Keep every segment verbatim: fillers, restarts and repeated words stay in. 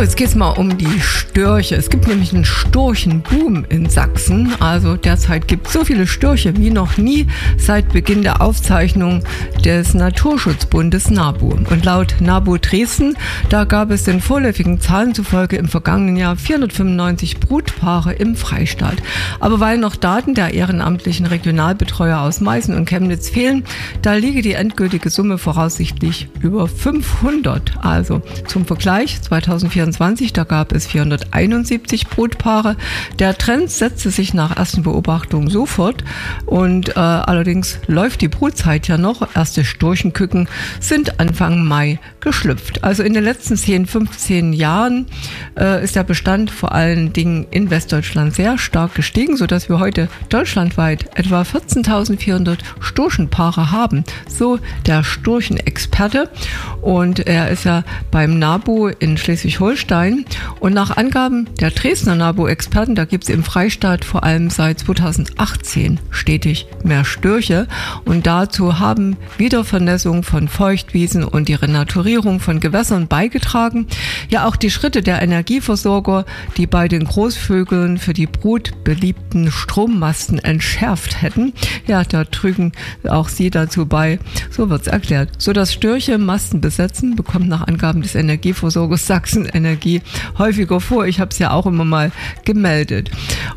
jetzt geht's mal um die Störche. Es gibt nämlich einen Storchenboom in Sachsen. Also derzeit gibt es so viele Störche wie noch nie seit Beginn der Aufzeichnung des Naturschutzbundes NABU. Und laut NABU Dresden, da gab es den vorläufigen Zahlen zufolge im vergangenen Jahr vierhundertfünfundneunzig Brutpaare im Freistaat. Aber weil noch Daten der ehrenamtlichen Regionalbetreuer aus Meißen und Chemnitz fehlen, da liege die endgültige Summe voraussichtlich über fünfhundert. Also zum Vergleich, zweitausendvierundzwanzig, da gab es vierhunderteinundsiebzig Brutpaare. Der Trend setzte sich nach ersten Beobachtungen sofort und äh, allerdings läuft die Brutzeit ja noch. Erste Storchenküken sind Anfang Mai geschlüpft. Also in den letzten zehn, fünfzehn Jahren äh, ist der Bestand vor allen Dingen in Westdeutschland sehr stark gestiegen, sodass wir heute deutschlandweit etwa vierzehntausendvierhundert Storchenpaare haben. So der Storchenexperte, und er ist ja beim NABU in Schleswig-Holstein, und nach Angaben der Dresdner NABU-Experten, da gibt es im Freistaat vor allem seit zweitausendachtzehn stetig mehr Störche, und dazu haben Wiedervernässung von Feuchtwiesen und die Renaturierung von Gewässern beigetragen. Ja, auch die Schritte der Energieversorger, die bei den Großvögeln für die Brut beliebten Strommasten entschärft hätten, ja, da trügen auch sie dazu bei. So wird's erklärt. So dass Störche Masten besetzen, bekommt nach Angaben des Energieversorgers Sachsen Energie häufiger vor. Ich habe es ja auch immer mal gemeldet.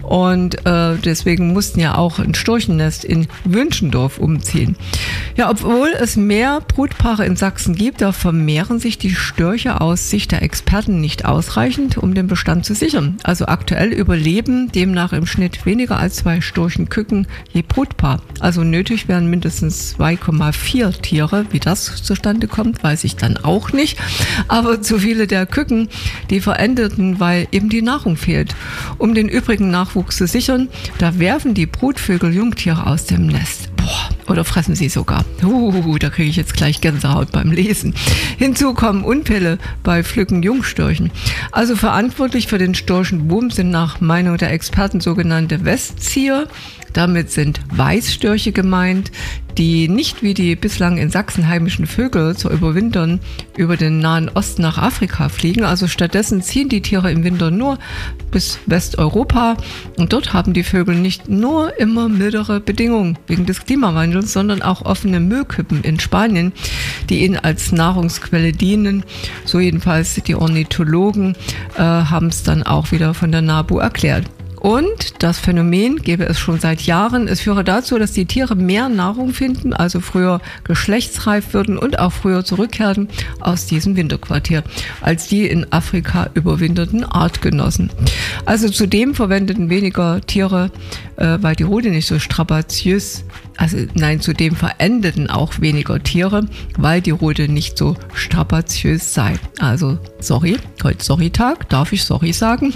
Und äh, deswegen mussten ja auch ein Storchennest in Wünschendorf umziehen. Ja, obwohl es mehr Brutpaare in Sachsen gibt, da vermehren sich die Störche aus Sicht der Experten nicht ausreichend, um den Bestand zu sichern. Also aktuell überleben demnach im Schnitt weniger als zwei Storchenküken je Brutpaar. Also nötig wären mindestens zwei Komma vier Tiere. Wie das zustande kommt, weiß ich dann auch nicht. Aber zu viele der Küken, die verendeten, weil eben die Nahrung fehlt. Um den übrigen Nachwuchs zu sichern, da werfen die Brutvögel Jungtiere aus dem Nest. Boah, oder fressen sie sogar. Uh, da kriege ich jetzt gleich Gänsehaut beim Lesen. Hinzu kommen Unfälle bei Pflücken Jungstörchen. Also verantwortlich für den Storchenboom sind nach Meinung der Experten sogenannte Westzieher. Damit sind Weißstörche gemeint, die nicht wie die bislang in Sachsen heimischen Vögel zu überwintern über den Nahen Osten nach Afrika fliegen. Also stattdessen ziehen die Tiere im Winter nur bis Westeuropa, und dort haben die Vögel nicht nur immer mildere Bedingungen wegen des Klimawandels, sondern auch offene Müllkippen in Spanien, die ihnen als Nahrungsquelle dienen. So jedenfalls die Ornithologen äh, haben es dann auch wieder von der NABU erklärt. Und das Phänomen gäbe es schon seit Jahren. Es führe dazu, dass die Tiere mehr Nahrung finden, also früher geschlechtsreif würden und auch früher zurückkehrten aus diesem Winterquartier, als die in Afrika überwinterten Artgenossen. Also zudem verwendeten weniger Tiere, äh, weil die Rute nicht so strapaziös, also nein, zudem verendeten auch weniger Tiere, weil die Rute nicht so strapaziös sei. Also sorry, heute Sorry-Tag, darf ich sorry sagen?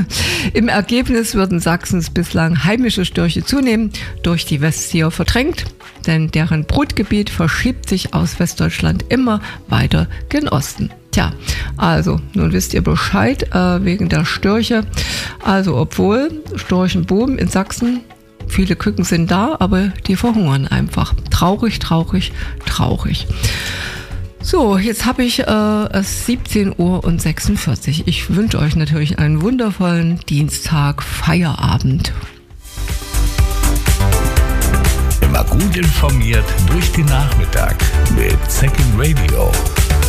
Im Ergebnis würden Sachsens bislang heimische Störche zunehmen, durch die Westzieher verdrängt, denn deren Brutgebiet verschiebt sich aus Westdeutschland immer weiter gen Osten. Tja, also nun wisst ihr Bescheid äh, wegen der Störche. Also obwohl Storchenboom in Sachsen, viele Küken sind da, aber die verhungern einfach. Traurig, traurig, traurig. So, jetzt habe ich äh, es siebzehn Uhr sechsundvierzig. Ich wünsche euch natürlich einen wundervollen Dienstag, Feierabend. Immer gut informiert durch den Nachmittag mit Second Radio.